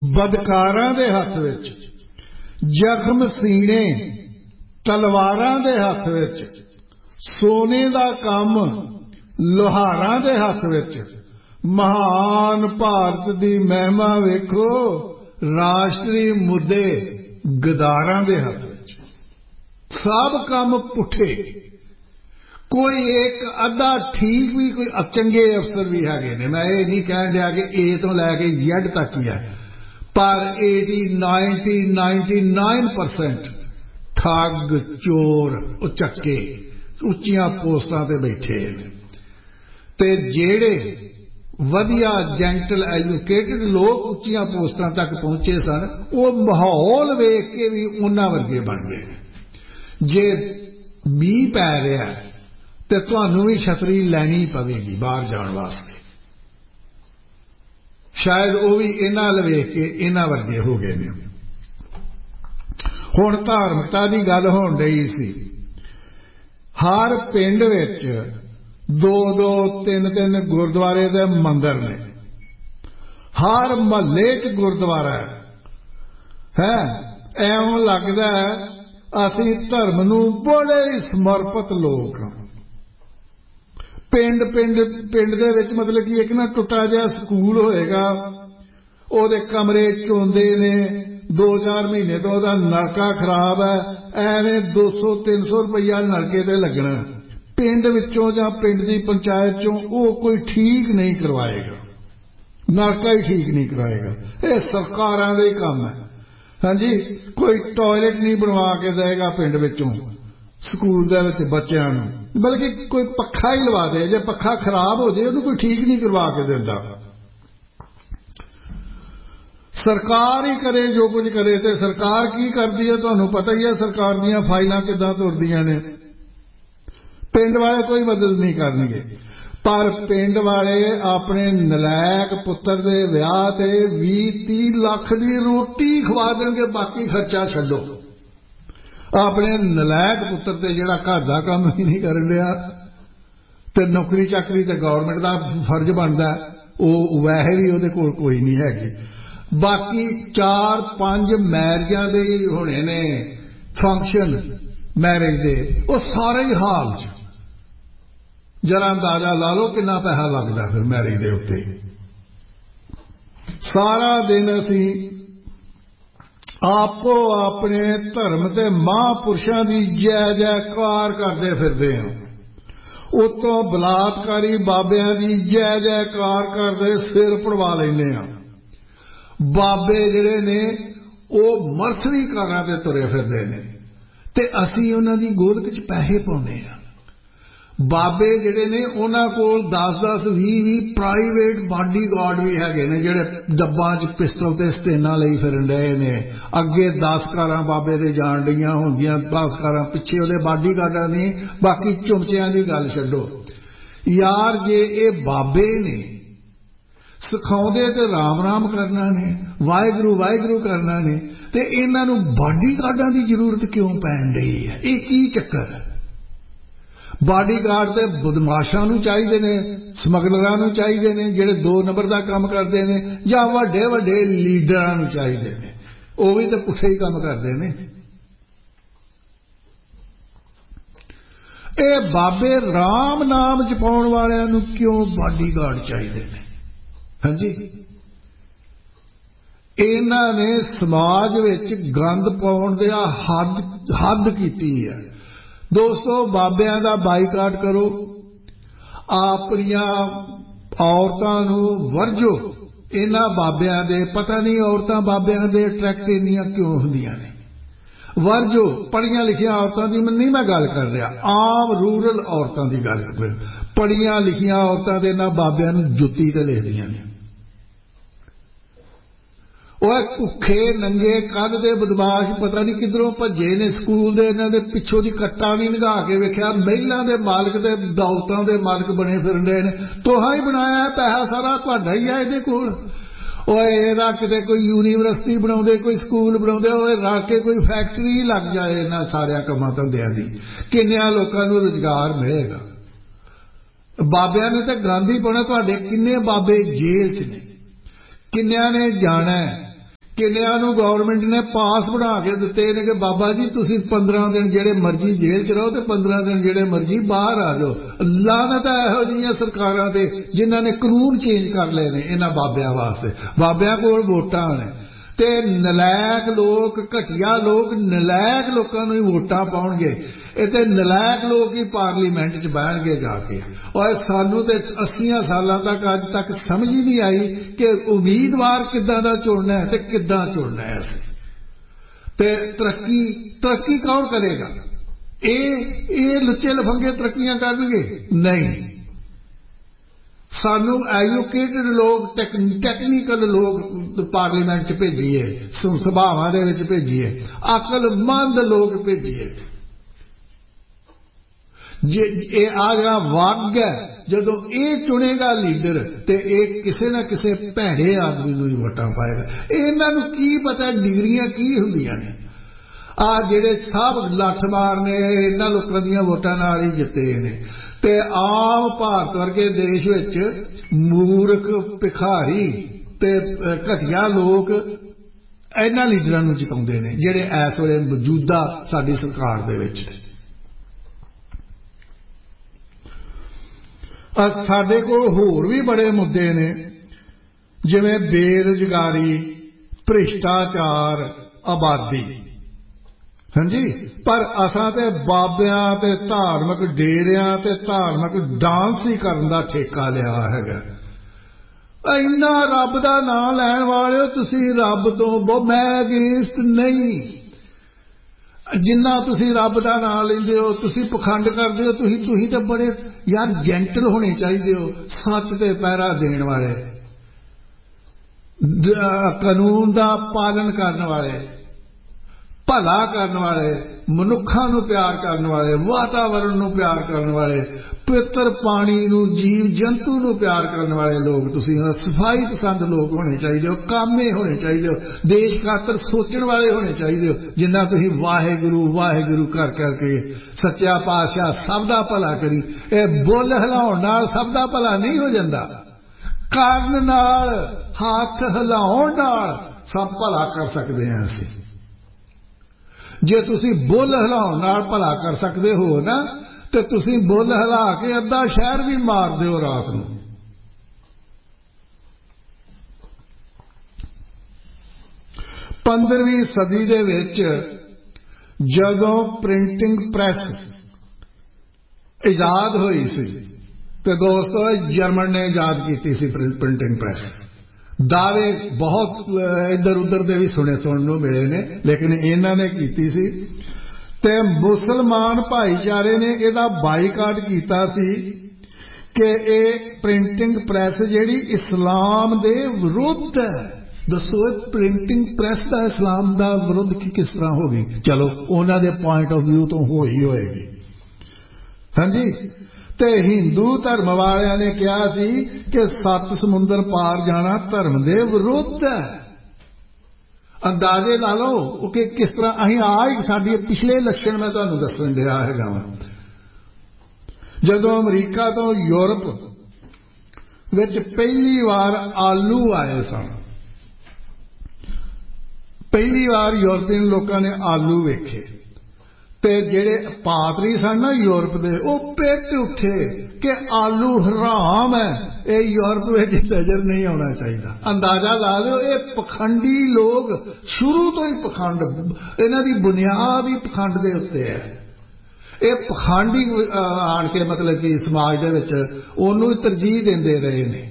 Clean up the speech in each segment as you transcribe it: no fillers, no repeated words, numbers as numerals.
बदकारां दे हत्थ विच, जख्म सीने तलवारां दे हत्थ विच, सोने दा काम लोहारां दे हत्थ विच। महान भारत दी महिमा वेखो, राष्ट्री मुद्दे गदारां दे हत्थ विच। सब काम पुठे, कोई एक अद्धा ठीक भी, कोई चंगे अफसर भी हैगे ने। मैं ये नहीं कह दिया कि ए तो लैके Z तक ही है, पर 99% ठग चोर उचक्के उच्चियां पोस्टां ते बैठे ते जेड़े वधिया जेंटल एजुकेटेड लोग उच्चियां पोस्टां तक पहुंचे सन, वो माहौल वेख के भी उन्हां वर्गे बन गए। जे मींह पै रहा तो तुहानू भी छतरी लैनी पवेगी बाहर जाने वास्ते। शायद वो भी इन्हां अल वेख के इन्हां वर्गे हो गए ने। हुण धार्मिकता की गल होण डई सी। हर पिंड विच 2-2, 3-3 गुरुद्वारे दे मंदिर ने, हर महल्ले च गुरुद्वारा है। एवं लगदा है असीं धर्म नूं बड़े ही समर्पित लोग हां। पिंड दे विच मतलब कि एक ना टुटा जिहा स्कूल होएगा, ओहदे कमरे चोंदे ने, 2-4 महीने तो ओहदा नलका खराब है, एवें 200-300 रुपया नलके ते लगना। पिंड विचों जां पिंड दी पंचायत चों वो कोई ठीक नहीं करवाएगा, नलका ही ठीक नहीं कराएगा। ये सरकारां दे ही काम है। हाँ जी, कोई टॉयलेट नहीं बनवा के देगा पिंड विचों स्कूल दे विच बच्चों नूं, बल्कि कोई पखा ही लवा दे। जे पखा खराब हो जाए उन्हें कोई ठीक नहीं करवा के देता। सरकार ही करे जो कुछ करे। तो सरकार की करती है तुहानू पता ही है, सरकार दीयां फाइलां किदां तुरदियां ने। पिंड वाले कोई मदद नहीं करनगे, पर पिंड वाले अपने नलायक पुत्र दे विआह ते 20-30 लाख दी रोटी खवा देंगे, बाकी खर्चा छड्डो। अपने नलायक पुत्र ते जिहड़ा घर दा काम ही नहीं करन दिया ते नौकरी चाकरी ते गवर्नमेंट दा फर्ज बनदा, वो वैसे भी उहदे कोल कोई नहीं हैगी। बाकी 4-5 मैरिजां दे होने ने फंक्शन मैरिज दे, वो सारे ही हाल च। जरा अंदाजा ला लो कितना पैसा लगता फिर मैरिज दे उत्ते। सारा दिन असी आपो अपने धर्म ते महापुरुषों की जय जयकार करते फिरते हैं, उतों बलात्कारी बाबियां की जय जयकार करते सिर पड़वा लेने। बाबे जिहड़े ने वो मरसरी कारां ते तुरे फिरदे ने ते असीं उन्हां दी गोद विच पैसे पाउने आ। बाबे जिहड़े ने उन्हां कोल 10-10, 20-20 प्राइवेट बॉडीगार्ड भी हैगे ने, जिहड़े डब्बां च पिस्टल ते स्टेनां लई फिरन डए ने। अगे 10 कारां बाबे दे जाण डईयां होंदियां, 10 कारां पिछे उहदे बॉडीगार्डां दी। बाकी चुमचियां दी गल छड्डो यार, जे ये बाबे ने सिखाउंदे ते राम राम करना ने, वाहिगुरू वाहिगुरू करना ने, ते इन्हां नूं बॉडीगार्डां दी जरूरत क्यों पैण डई है? ये की चक्कर है? बॉडीगार्ड ते बदमाशां नूं चाहीदे ने, समगलरां नूं चाहीदे ने, जिहड़े 2 नंबर दा काम करदे ने, जां वड्डे वड्डे लीडरां नूं चाहीदे ने। वो भी तो पुठे ही काम करदे ने। ये बाबे राम नाम जपाउण वालियां नूं क्यों बॉडीगार्ड चाहीदे ने? हाँ जी, इन्हां ने समाज विच गंद पाउण दी हद कीती है। दोस्तों, बाबियां दा बाईकाट करो, अपनियां औरतां नूं वर्जो। इन्हां बाबियां दे पता नहीं औरतां बाबियां दे अट्रैक्ट इन्नियां क्यों हुंदियां ने। वर्जो पढ़ियां लिखियां औरतां दी नहीं मैं गल कर रहा, आम रूरल औरतां दी गल कर रहा। पढ़ियां लिखियां औरतां दे इन्हां बाबियां नूं जुत्ती ते लिखदियां ने। भुखे नंगे कद दे बदमाश पता नहीं किधरों भजे ने, स्कूल दे इन्हां दे पिछों दी कट्टा नहीं लंघा के वेख्या, महिलां दे मालक ते दौलतां दे मालक बने फिरदे ने। तुहां ही बनाया है, पैसा सारा तुहाडा ही है इहदे कोल। ਇਹਦਾ किते कोई यूनीवर्सिटी बनाउंदे, कोई स्कूल बनाउंदे, रल के कोई फैक्ट्री लग जाए इन्हां सारियां कम्मां धंधियां दी, किन्नियां लोकां नूं रोजगार मिलेगा। बाबियां ने तो गंद ही पाउणा। तुहाडे किन्ने बाबे जेल च ने, किन्नियां ने जाना है। ਕਿੰਨਿਆਂ ਨੂੰ ਗੌਰਮੈਂਟ ਨੇ ਪਾਸ ਬਣਾ ਕੇ ਦਿੱਤੇ ਨੇ ਕਿ ਬਾਬਾ ਜੀ ਤੁਸੀਂ 15 ਦਿਨ ਜਿਹੜੇ ਮਰਜ਼ੀ ਜੇਲ੍ਹ 'ਚ ਰਹੋ ਤੇ 15 ਦਿਨ ਜਿਹੜੇ ਮਰਜ਼ੀ ਬਾਹਰ ਆ ਜਾਓ। ਲਾਹਨਤ ਹੈ ਇਹੋ ਜਿਹੀਆਂ ਸਰਕਾਰਾਂ ਤੇ ਜਿਨ੍ਹਾਂ ਨੇ ਕਾਨੂੰਨ ਚੇਂਜ ਕਰ ਲਏ ਨੇ ਇਹਨਾਂ ਬਾਬਿਆਂ ਵਾਸਤੇ। ਬਾਬਿਆਂ ਕੋਲ ਵੋਟਾਂ ਨੇ ਤੇ ਨਲਾਇਕ ਲੋਕ, ਘਟੀਆ ਲੋਕ ਨਲਾਇਕ ਲੋਕਾਂ ਨੂੰ ਹੀ ਵੋਟਾਂ ਪਾਉਣਗੇ। ਇਹ ਤੇ ਨਲਾਇਕ ਲੋਕ ਹੀ ਪਾਰਲੀਮੈਂਟ 'ਚ ਬਹਿਣਗੇ ਜਾ ਕੇ। ਔਰ ਸਾਨੂੰ ਤੇ 80 ਸਾਲਾਂ ਤੱਕ ਅੱਜ ਤੱਕ ਸਮਝ ਹੀ ਨਹੀਂ ਆਈ ਕਿ ਉਮੀਦਵਾਰ ਕਿੱਦਾਂ ਦਾ ਚੁਣਨਾ ਹੈ ਤੇ ਕਿੱਦਾਂ ਚੁਣਨਾ ਹੈ। ਤੇ ਤਰੱਕੀ ਕੌਣ ਕਰੇਗਾ? ਇਹ ਲੁੱਚੇ ਲਫੰਗੇ ਤਰੱਕੀਆਂ ਕਰਨਗੇ? ਨਹੀਂ। ਸਾਨੂੰ ਐਜੂਕੇਟਡ ਲੋਕ, ਟੈਕਨੀਕਲ ਲੋਕ ਪਾਰਲੀਮੈਂਟ 'ਚ ਭੇਜੀਏ, ਸਭਾਵਾਂ ਦੇ ਵਿੱਚ ਭੇਜੀਏ, ਅਕਲਮੰਦ ਲੋਕ ਭੇਜੀਏ। ਜੇ ਇਹ ਆ ਜਿਹੜਾ ਵਗ ਹੈ, ਜਦੋਂ ਇਹ ਚੁਣੇਗਾ ਲੀਡਰ ਤੇ ਇਹ ਕਿਸੇ ਨਾ ਕਿਸੇ ਭੈੜੇ ਆਦਮੀ ਨੂੰ ਹੀ ਵੋਟਾਂ ਪਾਏਗਾ। ਇਹਨਾਂ ਨੂੰ ਕੀ ਪਤਾ ਡਿਗਰੀਆਂ ਕੀ ਹੁੰਦੀਆਂ ਨੇ। ਆਹ ਜਿਹੜੇ ਸਭ ਲੱਠ ਮਾਰਨੇ ਇਹਨਾਂ ਲੋਕਾਂ ਦੀਆਂ ਵੋਟਾਂ ਨਾਲ ਹੀ ਜਿੱਤੇ ਨੇ। ਤੇ ਆਮ ਭਾਰਤ ਵਰਗੇ ਦੇਸ਼ ਵਿੱਚ ਮੂਰਖ, ਭਿਖਾਰੀ ਤੇ ਘਟੀਆ ਲੋਕ ਇਹਨਾਂ ਲੀਡਰਾਂ ਨੂੰ ਜਿਤਾਉਂਦੇ ਨੇ ਜਿਹੜੇ ਇਸ ਵੇਲੇ ਮੌਜੂਦਾ ਸਾਡੀ ਸਰਕਾਰ ਦੇ ਵਿੱਚ। ਸਾਡੇ ਕੋਲ ਹੋਰ ਵੀ ਬੜੇ ਮੁੱਦੇ ਨੇ, ਜਿਵੇਂ ਬੇਰੁਜ਼ਗਾਰੀ, ਭ੍ਰਿਸ਼ਟਾਚਾਰ, ਆਬਾਦੀ। ਹਾਂਜੀ, ਪਰ ਅਸਾਂ ਤੇ ਬਾਬਿਆਂ ਤੇ ਧਾਰਮਿਕ ਡੇਰਿਆਂ ਤੇ ਧਾਰਮਿਕ ਡਾਂਸ ਹੀ ਕਰਨ ਦਾ ਠੇਕਾ ਲਿਆ ਹੈਗਾ। ਇੰਨਾ ਰੱਬ ਦਾ ਨਾਂ ਲੈਣ ਵਾਲਿਓ ਤੁਸੀਂ ਰੱਬ ਤੋਂ ਮੈਂ ਅਗੇਂਸਟ ਨਹੀਂ। ਜਿੰਨਾ ਤੁਸੀਂ ਰੱਬ ਦਾ ਨਾਂ ਲੈਂਦੇ ਹੋ, ਤੁਸੀਂ ਪਖੰਡ ਕਰਦੇ ਹੋ। ਤੁਸੀਂ ਤਾਂ ਬੜੇ ਯਾਰ ਜੈਂਟਲ ਹੋਣੇ ਚਾਹੀਦੇ ਹੋ, ਸੱਚ ਤੇ ਪਹਿਰਾ ਦੇਣ ਵਾਲੇ, ਕਾਨੂੰਨ ਦਾ ਪਾਲਣ ਕਰਨ ਵਾਲੇ, ਭਲਾ ਕਰਨ ਵਾਲੇ, ਮਨੁੱਖਾਂ ਨੂੰ ਪਿਆਰ ਕਰਨ ਵਾਲੇ, ਵਾਤਾਵਰਣ ਨੂੰ ਪਿਆਰ ਕਰਨ ਵਾਲੇ, ਪਵਿੱਤਰ ਪਾਣੀ ਨੂੰ, ਜੀਵ ਜੰਤੂ ਨੂੰ ਪਿਆਰ ਕਰਨ ਵਾਲੇ ਲੋਕ ਤੁਸੀਂ ਸਫਾਈ ਪਸੰਦ ਲੋਕ ਹੋਣੇ ਚਾਹੀਦੇ ਹੋ, ਕਾਮੇ ਹੋਣੇ ਚਾਹੀਦੇ ਹੋ, ਦੇਸ਼ ਖਾਤਰ ਸੋਚਣ ਵਾਲੇ ਹੋਣੇ ਚਾਹੀਦੇ ਹੋ। ਜਿੰਨਾ ਤੁਸੀਂ ਵਾਹਿਗੁਰੂ ਵਾਹਿਗੁਰੂ ਕਰ ਕਰਕੇ ਸੱਚਾ ਪਾਤਸ਼ਾਹ ਸਭ ਦਾ ਭਲਾ ਕਰੀ। ਇਹ ਬੁੱਲ ਹਿਲਾਉਣ ਨਾਲ ਸਭ ਦਾ ਭਲਾ ਨਹੀਂ ਹੋ ਜਾਂਦਾ, ਕਰਨ ਨਾਲ, ਹੱਥ ਹਿਲਾਉਣ ਨਾਲ ਸਭ ਭਲਾ ਕਰ ਸਕਦੇ ਹਾਂ ਅਸੀਂ। ਜੇ ਤੁਸੀਂ ਬੁੱਲ ਹਿਲਾਉਣ ਨਾਲ ਭਲਾ ਕਰ ਸਕਦੇ ਹੋ ਨਾ, ਤੇ ਤੁਸੀਂ ਬੁੱਲ ਹਿਲਾ ਕੇ ਅੱਧਾ ਸ਼ਹਿਰ ਵੀ ਮਾਰ ਦਿਓ ਰਾਤ ਨੂੰ। ਪੰਦਰਵੀਂ ਸਦੀ ਦੇ ਵਿੱਚ ਜਦੋਂ ਪ੍ਰਿੰਟਿੰਗ ਪ੍ਰੈਸ ਇਜਾਦ ਹੋਈ ਸੀ, ਤੇ ਦੋਸਤੋ ਜਰਮਨ ਨੇ ਇਜਾਦ ਕੀਤੀ ਸੀ ਪ੍ਰਿੰਟਿੰਗ ਪ੍ਰੈਸ। ਦਾਅਵੇ ਬਹੁਤ ਇੱਧਰ ਉੱਧਰ ਦੇ ਵੀ ਸੁਣਨ ਨੂੰ ਮਿਲੇ ਨੇ, ਲੇਕਿਨ ਇਹਨਾਂ ਨੇ ਕੀਤੀ ਸੀ। ਤੇ ਮੁਸਲਮਾਨ ਭਾਈਚਾਰੇ ਨੇ ਇਹਦਾ ਬਾਈਕਾਟ ਕੀਤਾ ਸੀ ਕਿ ਇਹ ਪ੍ਰਿੰਟਿੰਗ ਪ੍ਰੈਸ ਜਿਹੜੀ ਇਸਲਾਮ ਦੇ ਵਿਰੁੱਧ ਹੈ। ਦੱਸੋ ਪ੍ਰਿੰਟਿੰਗ ਪ੍ਰੈਸ ਦਾ ਇਸਲਾਮ ਦਾ ਵਿਰੁੱਧ ਕਿਸ ਤਰ੍ਹਾਂ ਹੋ ਗਈ? ਚਲੋ ਉਹਨਾਂ ਦੇ ਪੁਆਇੰਟ ਆਫ ਵਿਊ ਤੋਂ ਹੋਈ ਹੋਏਗੀ। ਹਾਂਜੀ, ਤੇ ਹਿੰਦੂ ਧਰਮ ਵਾਲਿਆਂ ਨੇ ਕਿਹਾ ਸੀ ਕਿ 7 ਸਮੁੰਦਰ ਪਾਰ ਜਾਣਾ ਧਰਮ ਦੇ ਵਿਰੁੱਧ ਹੈ। ਅੰਦਾਜ਼ੇ ਲਾ ਲਓ ਕਿ ਕਿਸ ਤਰ੍ਹਾਂ ਅਸੀਂ ਸਾਡੀ ਪਿਛਲੇ ਲੱਛਣ ਮੈਂ ਤੁਹਾਨੂੰ ਦੱਸਣ ਡਿਆ ਹੈਗਾ ਵਾ। ਜਦੋਂ ਅਮਰੀਕਾ ਤੋਂ ਯੂਰਪ ਵਿੱਚ ਪਹਿਲੀ ਵਾਰ ਆਲੂ ਆਏ ਸਨ, ਪਹਿਲੀ ਵਾਰ ਯੂਰਪੀਅਨ ਲੋਕਾਂ ਨੇ ਆਲੂ ਵੇਖੇ, ਤੇ ਜਿਹੜੇ ਪਾਦਰੀ ਸਨ ਨਾ ਯੂਰਪ ਦੇ, ਉਹ ਪਿੱਟ ਉੱਠੇ ਕਿ ਆਲੂ ਹਰਾਮ ਹੈ, ਇਹ ਯੂਰਪ ਵਿੱਚ ਨਜ਼ਰ ਨਹੀਂ ਆਉਣਾ ਚਾਹੀਦਾ। ਅੰਦਾਜ਼ਾ ਲਾ ਲਿਓ, ਇਹ ਪਖੰਡੀ ਲੋਕ ਸ਼ੁਰੂ ਤੋਂ ਹੀ ਪਖੰਡ, ਇਹਨਾਂ ਦੀ ਬੁਨਿਆਦ ਹੀ ਪਖੰਡ ਦੇ ਉੱਤੇ ਹੈ। ਇਹ ਪਖੰਡੀ ਆਣ ਕੇ ਮਤਲਬ ਕਿ ਸਮਾਜ ਦੇ ਵਿੱਚ ਉਹਨੂੰ ਤਰਜੀਹ ਦਿੰਦੇ ਰਹੇ ਨੇ।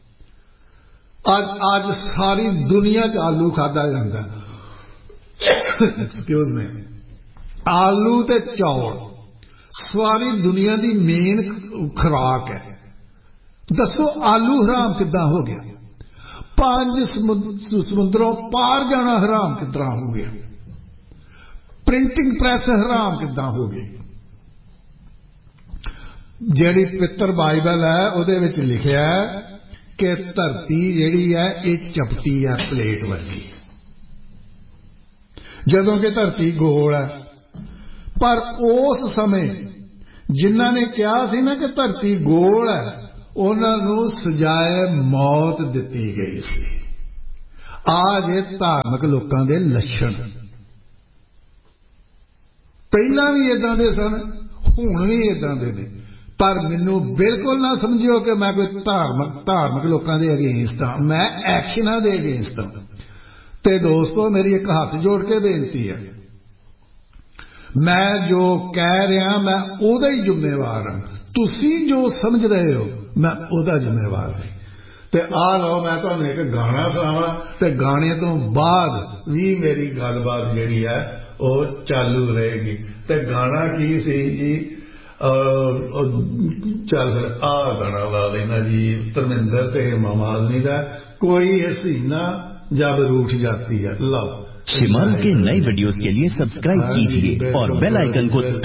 ਅੱਜ ਸਾਰੀ ਦੁਨੀਆ 'ਚ ਆਲੂ ਖਾਧਾ ਜਾਂਦਾ। Excuse me. ਆਲੂ ਤੇ ਚੌਲ ਸਾਰੀ ਦੁਨੀਆ ਦੀ ਮੇਨ ਖੁਰਾਕ ਹੈ। ਦੱਸੋ ਆਲੂ ਹਰਾਮ ਕਿੱਦਾਂ ਹੋ ਗਿਆ? 5 ਸਮੁੰਦਰੋਂ ਪਾਰ ਜਾਣਾ ਹਰਾਮ ਕਿੱਦਾਂ ਹੋ ਗਿਆ? ਪ੍ਰਿੰਟਿੰਗ ਪ੍ਰੈਸ ਹਰਾਮ ਕਿੱਦਾਂ ਹੋ ਗਈ? ਜਿਹੜੀ ਪਿੱਤਰ ਬਾਈਬਲ ਹੈ ਉਹਦੇ ਵਿੱਚ ਲਿਖਿਆ ਹੈ ਕਿ ਧਰਤੀ ਜਿਹੜੀ ਹੈ ਇਹ ਚਪਟੀ ਹੈ ਪਲੇਟ ਵਰਗੀ, ਜਦੋਂ ਕਿ ਧਰਤੀ ਗੋਲ ਹੈ। ਪਰ ਉਸ ਸਮੇਂ ਜਿਨ੍ਹਾਂ ਨੇ ਕਿਹਾ ਸੀ ਨਾ ਕਿ ਧਰਤੀ ਗੋਲ ਹੈ, ਉਹਨਾਂ ਨੂੰ ਸਜ਼ਾਏ ਮੌਤ ਦਿੱਤੀ ਗਈ ਸੀ। ਆ ਜੇ ਧਾਰਮਿਕ ਲੋਕਾਂ ਦੇ ਲੱਛਣ। ਪਹਿਲਾਂ ਵੀ ਇਦਾਂ ਦੇ ਸਨ, ਹੁਣ ਵੀ ਇਦਾਂ ਦੇ ਨੇ। ਪਰ ਮੈਨੂੰ ਬਿਲਕੁਲ ਨਾ ਸਮਝਿਓ ਕਿ ਮੈਂ ਕੋਈ ਧਾਰਮਿਕ ਲੋਕਾਂ ਦੇ ਅਗੇਂਸਟ ਹਾਂ। ਮੈਂ ਐਕਸ਼ਨਾਂ ਦੇ ਅਗੇਂਸਟ ਹਾਂ। ਤੇ ਦੋਸਤੋ, ਮੇਰੀ ਇੱਕ ਹੱਥ ਜੋੜ ਕੇ ਬੇਨਤੀ ਹੈ, ਮੈਂ ਜੋ ਕਹਿ ਰਿਹਾ ਮੈਂ ਉਹਦਾ ਹੀ ਜ਼ਿੰਮੇਵਾਰ ਹਾਂ। ਤੁਸੀਂ ਜੋ ਸਮਝ ਰਹੇ ਹੋ ਮੈਂ ਉਹਦਾ ਜ਼ਿੰਮੇਵਾਰ ਹਾਂ। ਤੇ ਆ ਲਓ, ਮੈਂ ਤੁਹਾਨੂੰ ਇੱਕ ਗਾਣਾ ਸੁਣਾਵਾਂ ਤੇ ਗਾਣੇ ਤੋਂ ਬਾਅਦ ਵੀ ਮੇਰੀ ਗੱਲਬਾਤ ਜਿਹੜੀ ਹੈ ਉਹ ਚਾਲੂ ਰਹੇਗੀ। ਤੇ ਗਾਣਾ ਕੀ ਸੀ ਜੀ? ਚੱਲ ਫਿਰ ਆ ਗਾਣਾ ਲਾ ਲੈਣਾ ਜੀ, ਧਰਮਿੰਦਰ ਤੇ ਹੇਮਾ ਮਾਲਿਨੀ ਦਾ, कोई हसीना जब रूठ जाती है। लव शिमारू के नए वीडियोस के लिए सब्सक्राइब कीजिए और बेल आइकन को